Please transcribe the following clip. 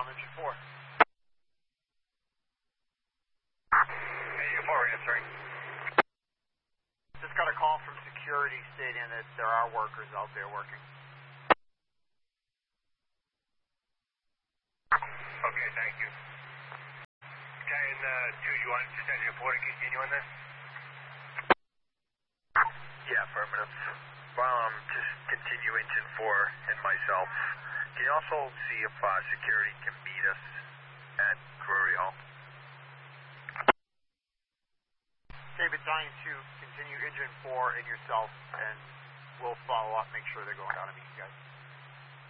Tom, Engine 4. Engine 4 answering. Just got a call from security stating that there are workers out there working. Okay, thank you. Can you want just Engine 4 to continue on this? Yeah, affirmative. Just continue Engine 4 and myself. Can you also see if security can meet us at Brewery Hall? David, dying to continue Engine 4 and yourself, and we'll follow up, make sure they're going down to meet you guys.